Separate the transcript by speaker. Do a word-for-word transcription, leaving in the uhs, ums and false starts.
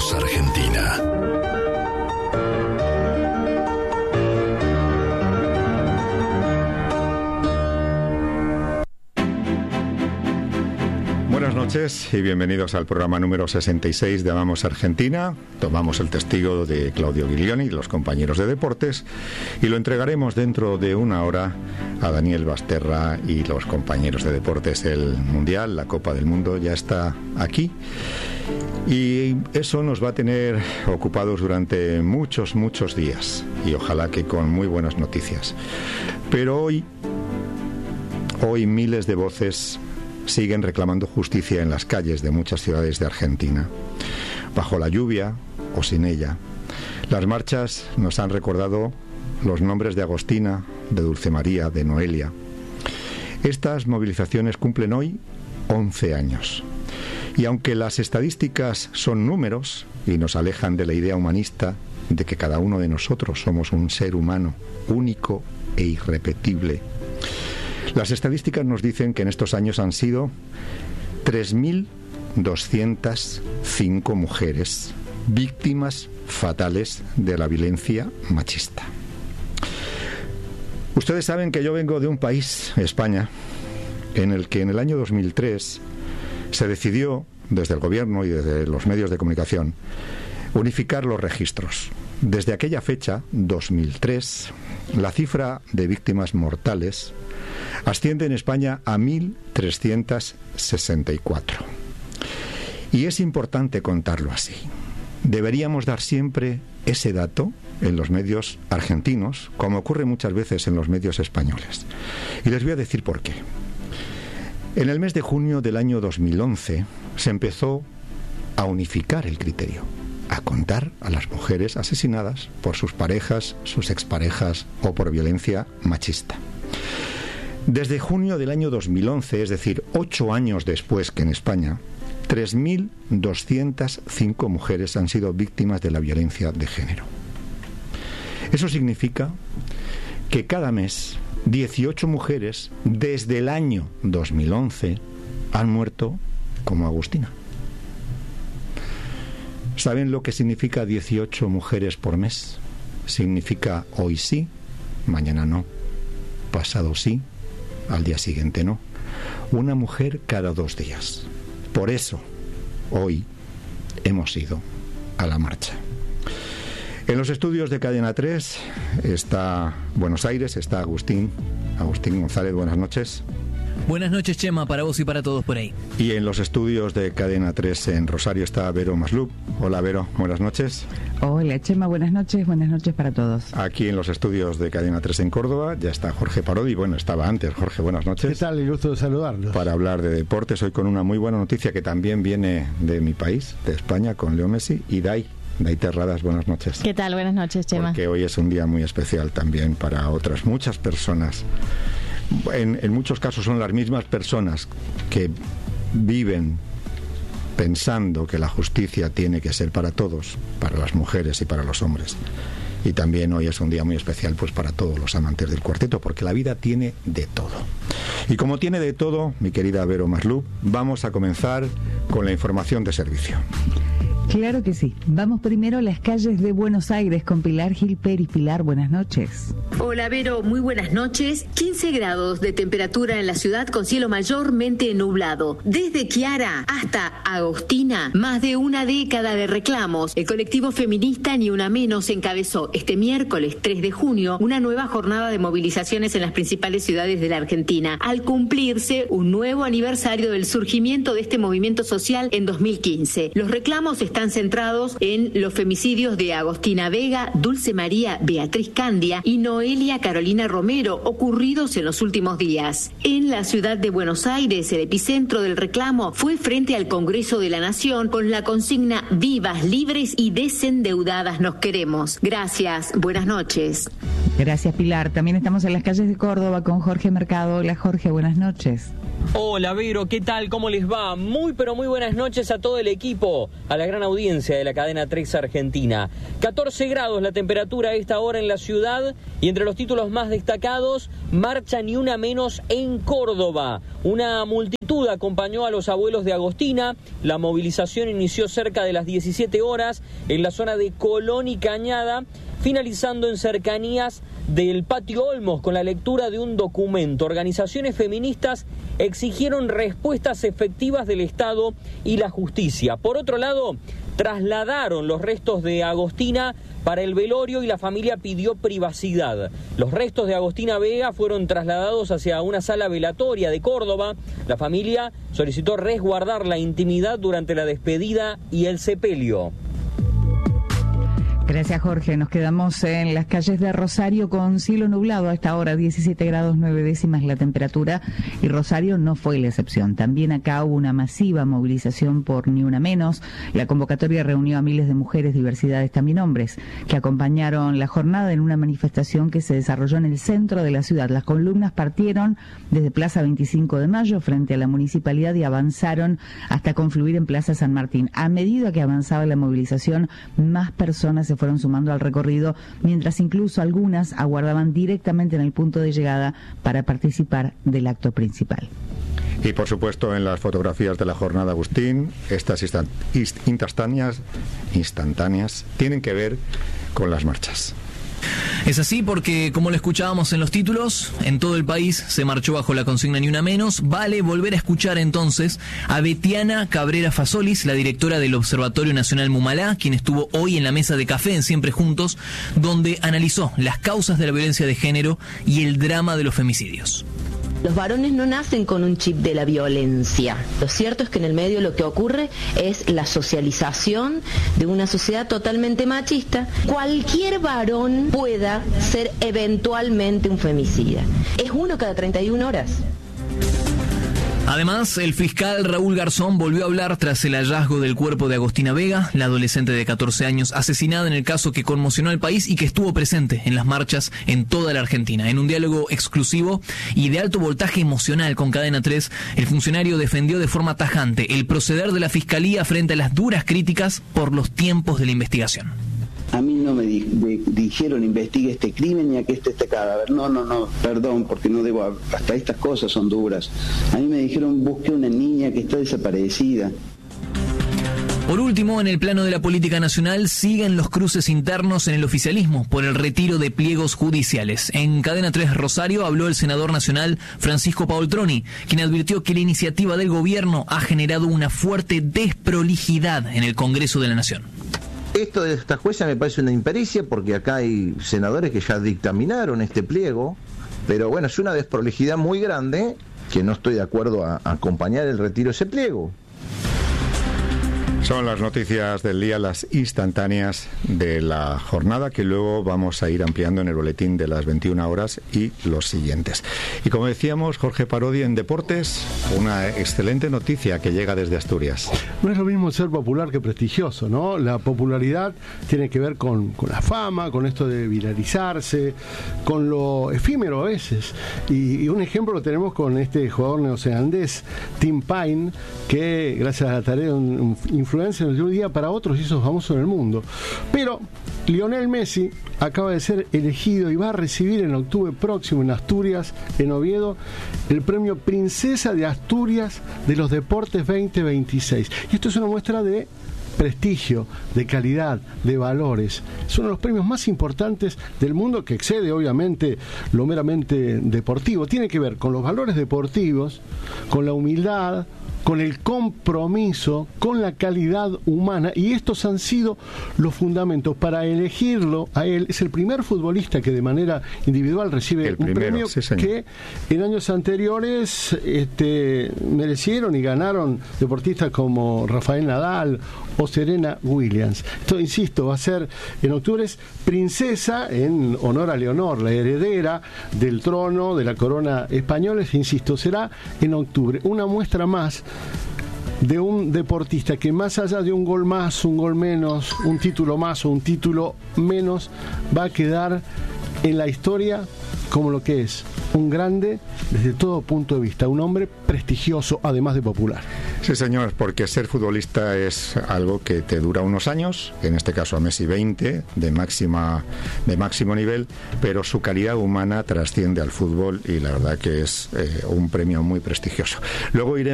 Speaker 1: Vamos Argentina.
Speaker 2: Buenas noches y bienvenidos al programa número sesenta y seis de Vamos Argentina. Tomamos el testigo de Claudio Guilioni y los compañeros de deportes y lo entregaremos dentro de una hora a Daniel Basterra y los compañeros de deportes. El Mundial, la Copa del Mundo ya está aquí y eso nos va a tener ocupados durante muchos, muchos días y ojalá que con muy buenas noticias. Pero hoy, hoy miles de voces siguen reclamando justicia en las calles de muchas ciudades de Argentina, bajo la lluvia o sin ella. Las marchas nos han recordado los nombres de Agostina, de Dulce María, de Noelia. Estas movilizaciones cumplen hoy once años. Y aunque las estadísticas son números y nos alejan de la idea humanista de que cada uno de nosotros somos un ser humano único e irrepetible, las estadísticas nos dicen que en estos años han sido tres mil doscientas cinco mujeres víctimas fatales de la violencia machista. Ustedes saben que yo vengo de un país, España, en el que en el año dos mil tres se decidió, desde el gobierno y desde los medios de comunicación, unificar los registros. Desde aquella fecha, dos mil tres, la cifra de víctimas mortales asciende en España a mil trescientas sesenta y cuatro. Y es importante contarlo así. Deberíamos dar siempre ese dato en los medios argentinos, como ocurre muchas veces en los medios españoles. Y les voy a decir por qué. En el mes de junio del año dos mil once se empezó a unificar el criterio, a contar a las mujeres asesinadas por sus parejas, sus exparejas o por violencia machista. Desde junio del año dos mil once, es decir, ocho años después que en España, tres mil doscientas cinco mujeres han sido víctimas de la violencia de género. Eso significa que cada mes dieciocho mujeres desde el año dos mil once han muerto como Agustina. ¿Saben lo que significa dieciocho mujeres por mes? Significa hoy sí, mañana no, pasado sí, al día siguiente no. Una mujer cada dos días. Por eso, hoy hemos ido a la marcha. En los estudios de Cadena tres está Buenos Aires, está Agustín. Agustín González, buenas noches.
Speaker 3: Buenas noches, Chema, para vos y para todos por ahí.
Speaker 2: Y en los estudios de Cadena tres en Rosario está Vero Maslup. Hola, Vero, buenas noches.
Speaker 4: Hola, Chema, buenas noches, buenas noches para todos.
Speaker 2: Aquí en los estudios de Cadena tres en Córdoba ya está Jorge Parodi. Bueno, estaba antes. Jorge, buenas noches.
Speaker 5: ¿Qué tal? El gusto de saludarlos.
Speaker 2: Para hablar de deportes, hoy con una muy buena noticia que también viene de mi país, de España, con Leo Messi y Dai. Dai Terradas, buenas noches.
Speaker 6: ¿Qué tal? Buenas noches, Chema.
Speaker 2: Porque hoy es un día muy especial también para otras muchas personas. En, en muchos casos son las mismas personas que viven pensando que la justicia tiene que ser para todos, para las mujeres y para los hombres. Y también hoy es un día muy especial pues para todos los amantes del cuarteto, porque la vida tiene de todo. Y como tiene de todo, mi querida Vero Maslup, vamos a comenzar con la información de servicio.
Speaker 4: Claro que sí. Vamos primero a las calles de Buenos Aires con Pilar Gil Pérez. Pilar, buenas noches.
Speaker 7: Hola, Vero, muy buenas noches. quince grados de temperatura en la ciudad con cielo mayormente nublado. Desde Chiara hasta Agostina, más de una década de reclamos. El colectivo feminista Ni Una Menos encabezó este miércoles tres de junio una nueva jornada de movilizaciones en las principales ciudades de la Argentina, al cumplirse un nuevo aniversario del surgimiento de este movimiento social en dos mil quince. Los reclamos están centrados en los femicidios de Agostina Vega, Dulce María Beatriz Candia y Noelia Carolina Romero, ocurridos en los últimos días. En la ciudad de Buenos Aires, el epicentro del reclamo fue frente al Congreso de la Nación con la consigna "Vivas, libres y desendeudadas nos queremos". Gracias, buenas noches.
Speaker 4: Gracias, Pilar. También estamos en las calles de Córdoba con Jorge Mercado. Hola, Jorge, buenas noches.
Speaker 1: Hola Vero, ¿qué tal? ¿Cómo les va? Muy pero muy buenas noches a todo el equipo, a la gran audiencia de la cadena tres Argentina. catorce grados la temperatura a esta hora en la ciudad y entre los títulos más destacados, marcha Ni Una Menos en Córdoba. Una multitud acompañó a los abuelos de Agostina. La movilización inició cerca de las diecisiete horas en la zona de Colón y Cañada, finalizando en cercanías del Patio Olmos con la lectura de un documento. Organizaciones feministas exigieron respuestas efectivas del Estado y la justicia. Por otro lado, trasladaron los restos de Agostina para el velorio y la familia pidió privacidad. Los restos de Agostina Vega fueron trasladados hacia una sala velatoria de Córdoba. La familia solicitó resguardar la intimidad durante la despedida y el sepelio.
Speaker 4: Gracias, Jorge. Nos quedamos en las calles de Rosario con cielo nublado a esta hora, diecisiete grados nueve décimas la temperatura, y Rosario no fue la excepción. También acá hubo una masiva movilización por Ni Una Menos. La convocatoria reunió a miles de mujeres, diversidades, también hombres, que acompañaron la jornada en una manifestación que se desarrolló en el centro de la ciudad. Las columnas partieron desde Plaza veinticinco de Mayo frente a la municipalidad y avanzaron hasta confluir en Plaza San Martín. A medida que avanzaba la movilización, más personas se fueron sumando al recorrido, mientras incluso algunas aguardaban directamente en el punto de llegada para participar del acto principal.
Speaker 2: Y por supuesto en las fotografías de la jornada, Agustín, estas instant- instantáneas, instantáneas tienen que ver con las marchas.
Speaker 3: Es así porque, como lo escuchábamos en los títulos, en todo el país se marchó bajo la consigna Ni Una Menos. Vale volver a escuchar entonces a Betiana Cabrera Fasolis, la directora del Observatorio Nacional Mumalá, quien estuvo hoy en la mesa de café en Siempre Juntos, donde analizó las causas de la violencia de género y el drama de los femicidios.
Speaker 5: Los varones no nacen con un chip de la violencia. Lo cierto es que en el medio lo que ocurre es la socialización de una sociedad totalmente machista. Cualquier varón pueda ser eventualmente un femicida. Es uno cada treinta y una horas.
Speaker 3: Además, el fiscal Raúl Garzón volvió a hablar tras el hallazgo del cuerpo de Agostina Vega, la adolescente de catorce años asesinada en el caso que conmocionó al país y que estuvo presente en las marchas en toda la Argentina. En un diálogo exclusivo y de alto voltaje emocional con Cadena tres, el funcionario defendió de forma tajante el proceder de la Fiscalía frente a las duras críticas por los tiempos de la investigación.
Speaker 6: A mí no me di, de, dijeron investigue este crimen ni a que esté este cadáver. No, no, no, perdón, porque no debo, hasta estas cosas son duras. A mí me dijeron busque una niña que está desaparecida.
Speaker 3: Por último, en el plano de la política nacional, siguen los cruces internos en el oficialismo por el retiro de pliegos judiciales. En Cadena tres Rosario habló el senador nacional Francisco Paoltroni, quien advirtió que la iniciativa del gobierno ha generado una fuerte desprolijidad en el Congreso de la Nación.
Speaker 8: Esto de esta jueza me parece una impericia porque acá hay senadores que ya dictaminaron este pliego, pero bueno, es una desprolijidad muy grande que no estoy de acuerdo a, a acompañar el retiro de ese pliego.
Speaker 2: Son las noticias del día, las instantáneas de la jornada, que luego vamos a ir ampliando en el boletín de las veintiuna horas y los siguientes. Y como decíamos, Jorge Parodi, en deportes, una excelente noticia que llega desde Asturias.
Speaker 9: No es lo mismo ser popular que prestigioso, ¿no? La popularidad tiene que ver con, con la fama, con esto de viralizarse, con lo efímero a veces. Y, y un ejemplo lo tenemos con este jugador neozelandés, Tim Pine, que gracias a la tarea de un, un influencer de un día para otro se hizo famoso en el mundo. Pero Lionel Messi acaba de ser elegido y va a recibir en octubre próximo en Asturias, en Oviedo, el premio Princesa de Asturias de los Deportes veinte veintiséis. Y esto es una muestra de prestigio, de calidad, de valores. Es uno de los premios más importantes del mundo, que excede obviamente lo meramente deportivo. Tiene que ver con los valores deportivos, con la humildad, con el compromiso, con la calidad humana, y estos han sido los fundamentos para elegirlo a él. Es el primer futbolista que de manera individual recibe el un primero, premio sí, que en años anteriores este, merecieron y ganaron deportistas como Rafael Nadal o Serena Williams. Esto, insisto, va a ser en octubre. Es princesa en honor a Leonor, la heredera del trono de la corona española. Insisto, será en octubre. Una muestra más de un deportista que, más allá de un gol más, un gol menos, un título más o un título menos, va a quedar en la historia como lo que es un grande desde todo punto de vista, un hombre prestigioso, además de popular.
Speaker 2: Sí, señor, porque ser futbolista es algo que te dura unos años, en este caso a Messi veinte, de máxima de máximo nivel, pero su calidad humana trasciende al fútbol y la verdad que es eh, un premio muy prestigioso. Luego iremos